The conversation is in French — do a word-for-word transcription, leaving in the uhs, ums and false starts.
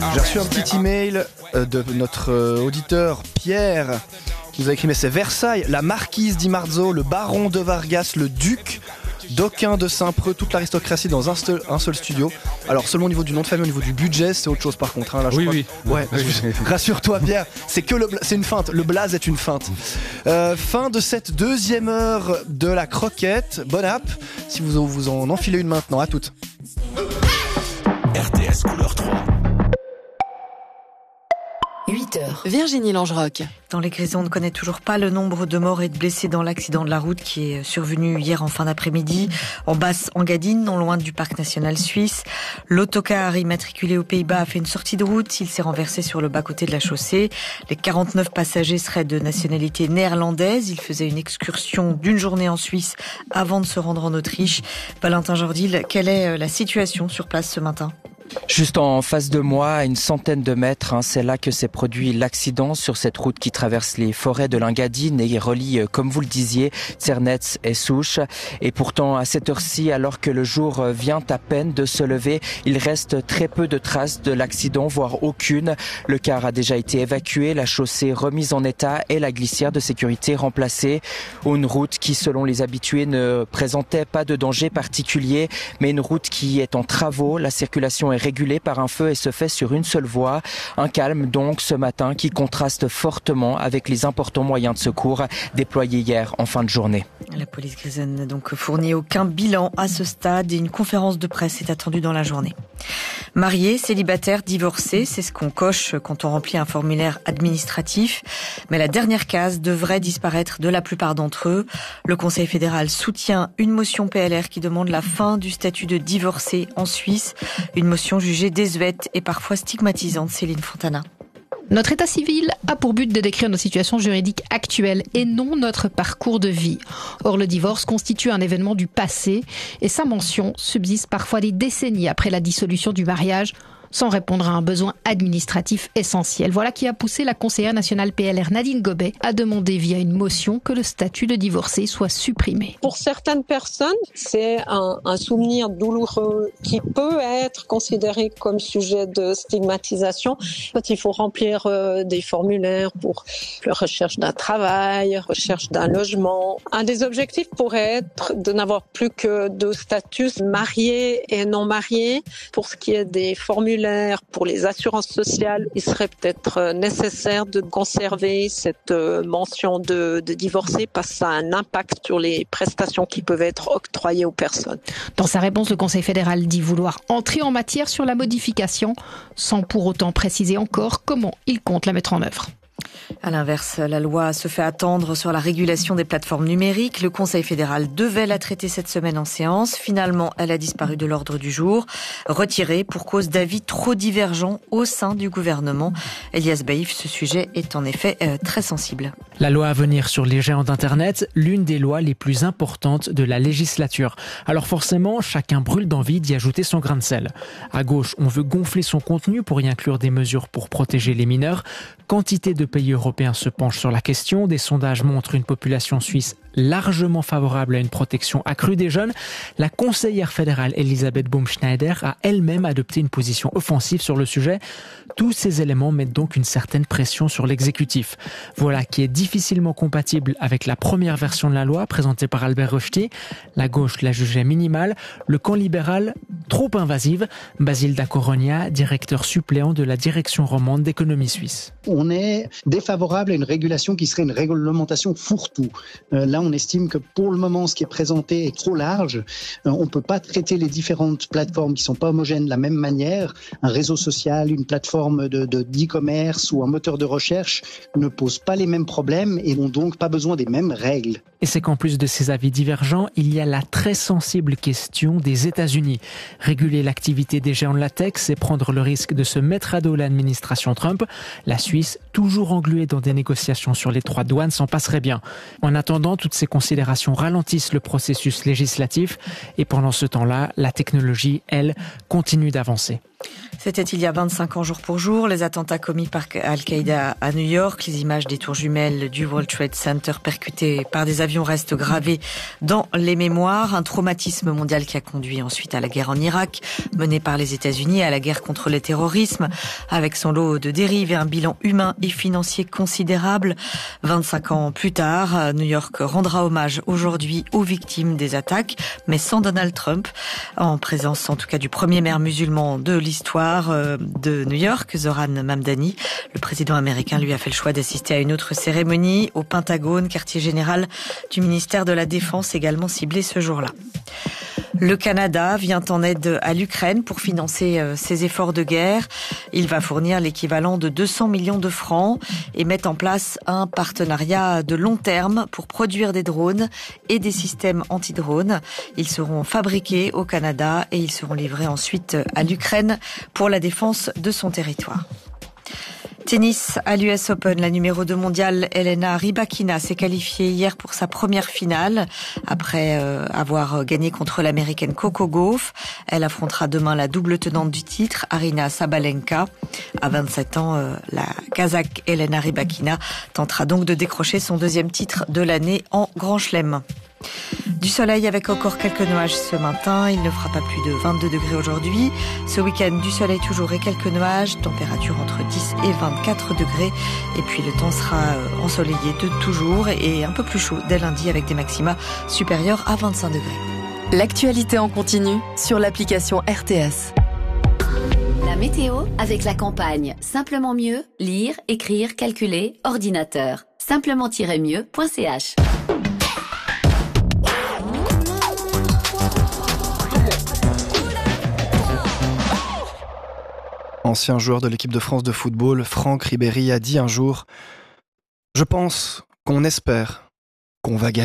J'ai reçu un petit email de notre auditeur Pierre qui nous a écrit, mais c'est Versailles, la marquise di Marzo, le baron de Vargas, le duc d'Aucun de Saint-Preux, toute l'aristocratie dans un seul, un seul studio. Alors seulement au niveau du nom de famille, au niveau du budget, c'est autre chose par contre. Hein, là, je oui, crois oui. Que... Ouais, oui. Rassure-toi Pierre, c'est que le bla... c'est une feinte. Le blaze est une feinte. Euh, fin de cette deuxième heure de la croquette. Bonne app. Si vous vous en enfilez une maintenant, à toutes. R T S couleur trois. huit heures. Virginie Langeroc. Dans les Grisons, on ne connaît toujours pas le nombre de morts et de blessés dans l'accident de la route qui est survenu hier en fin d'après-midi en Basse-Engadine, non loin du parc national suisse. L'autocar immatriculé aux Pays-Bas a fait une sortie de route. Il s'est renversé sur le bas-côté de la chaussée. Les quarante-neuf passagers seraient de nationalité néerlandaise. Ils faisaient une excursion d'une journée en Suisse avant de se rendre en Autriche. Valentin Jordil, quelle est la situation sur place ce matin ? Juste en face de moi, à une centaine de mètres, hein, c'est là que s'est produit l'accident sur cette route qui traverse les forêts de l'Engadine et relie, comme vous le disiez, Tsernetz et Souche. Et pourtant, à cette heure-ci, alors que le jour vient à peine de se lever, il reste très peu de traces de l'accident, voire aucune. Le car a déjà été évacué, la chaussée remise en état et la glissière de sécurité remplacée. Une route qui, selon les habitués, ne présentait pas de danger particulier, mais une route qui est en travaux. La circulation est régulé par un feu et se fait sur une seule voie. Un calme donc ce matin qui contraste fortement avec les importants moyens de secours déployés hier en fin de journée. La police grisonne n'a donc fourni aucun bilan à ce stade et une conférence de presse est attendue dans la journée. Marié, célibataire, divorcé, c'est ce qu'on coche quand on remplit un formulaire administratif. Mais la dernière case devrait disparaître de la plupart d'entre eux. Le Conseil fédéral soutient une motion P L R qui demande la fin du statut de divorcé en Suisse. Une motion jugée désuète et parfois stigmatisante. Céline Fontana. Notre état civil a pour but de décrire nos situations juridiques actuelles et non notre parcours de vie. Or, le divorce constitue un événement du passé et sa mention subsiste parfois des décennies après la dissolution du mariage, sans répondre à un besoin administratif essentiel. Voilà qui a poussé la conseillère nationale P L R Nadine Gobet à demander via une motion que le statut de divorcé soit supprimé. Pour certaines personnes, c'est un, un souvenir douloureux qui peut être considéré comme sujet de stigmatisation. Quand il faut remplir euh, des formulaires pour la recherche d'un travail, recherche d'un logement. Un des objectifs pourrait être de n'avoir plus que deux statuts, mariés et non mariés. Pour ce qui est des formulaires pour les assurances sociales, il serait peut-être nécessaire de conserver cette mention de, de divorcé parce que ça a un impact sur les prestations qui peuvent être octroyées aux personnes. Dans sa réponse, le Conseil fédéral dit vouloir entrer en matière sur la modification sans pour autant préciser encore comment il compte la mettre en œuvre. À l'inverse, la loi se fait attendre sur la régulation des plateformes numériques. Le Conseil fédéral devait la traiter cette semaine en séance. Finalement, elle a disparu de l'ordre du jour, retirée pour cause d'avis trop divergents au sein du gouvernement. Elias Baïf, ce sujet est en effet euh, très sensible. La loi à venir sur les géants d'Internet, l'une des lois les plus importantes de la législature. Alors forcément, chacun brûle d'envie d'y ajouter son grain de sel. À gauche, on veut gonfler son contenu pour y inclure des mesures pour protéger les mineurs. Quantité de pays européens se penchent sur la question. Des sondages montrent une population suisse largement favorable à une protection accrue des jeunes. La conseillère fédérale Elisabeth Baumschneider a elle-même adopté une position offensive sur le sujet. Tous ces éléments mettent donc une certaine pression sur l'exécutif. Voilà qui est difficilement compatible avec la première version de la loi présentée par Albert Rochety. La gauche la jugeait minimale, le camp libéral trop invasive. Basile da Coruña, directeur suppléant de la direction romande d'économie suisse. On est défavorable à une régulation qui serait une réglementation fourre-tout. Euh, là, on estime que pour le moment, ce qui est présenté est trop large. Euh, on ne peut pas traiter les différentes plateformes qui ne sont pas homogènes de la même manière. Un réseau social, une plateforme de, de, d'e-commerce ou un moteur de recherche ne posent pas les mêmes problèmes et n'ont donc pas besoin des mêmes règles. Et c'est qu'en plus de ces avis divergents, il y a la très sensible question des États-Unis. Réguler l'activité des géants de la tech, c'est prendre le risque de se mettre à dos l'administration Trump. La Suisse, toujours engluée dans des négociations sur les trois douanes, s'en passerait bien. En attendant, toutes ces considérations ralentissent le processus législatif et pendant ce temps-là, la technologie, elle, continue d'avancer. C'était il y a vingt-cinq ans jour pour jour, les attentats commis par Al-Qaïda à New York, les images des tours jumelles du World Trade Center percutées par des avions restent gravées dans les mémoires. Un traumatisme mondial qui a conduit ensuite à la guerre en Irak, menée par les États-Unis, à la guerre contre le terrorisme, avec son lot de dérives et un bilan humain et financier considérable. vingt-cinq ans plus tard, New York rendra hommage aujourd'hui aux victimes des attaques, mais sans Donald Trump, en présence en tout cas du premier maire musulman de l'histoire de New York, Zoran Mamdani. Le président américain lui a fait le choix d'assister à une autre cérémonie au Pentagone, quartier général du ministère de la Défense, également ciblé ce jour-là. Le Canada vient en aide à l'Ukraine pour financer ses efforts de guerre. Il va fournir l'équivalent de deux cents millions de francs et met en place un partenariat de long terme pour produire des drones et des systèmes anti-drones. Ils seront fabriqués au Canada et ils seront livrés ensuite à l'Ukraine pour la défense de son territoire. Tennis à l'U S Open, la numéro deux mondiale Elena Rybakina s'est qualifiée hier pour sa première finale après euh, avoir gagné contre l'américaine Coco Gauff. Elle affrontera demain la double tenante du titre, Aryna Sabalenka. À vingt-sept ans, euh, la Kazakh Elena Rybakina tentera donc de décrocher son deuxième titre de l'année en Grand Chelem. Du soleil avec encore quelques nuages ce matin. Il ne fera pas plus de vingt-deux degrés aujourd'hui. Ce week-end, du soleil toujours et quelques nuages. Température entre dix et vingt-quatre degrés. Et puis le temps sera ensoleillé de toujours et un peu plus chaud dès lundi avec des maxima supérieurs à vingt-cinq degrés. L'actualité en continu sur l'application R T S. La météo avec la campagne Simplement mieux, lire, écrire, calculer, ordinateur. simplement-mieux point c h. Ancien joueur de l'équipe de France de football, Franck Ribéry a dit un jour « Je pense qu'on espère qu'on va gagner ».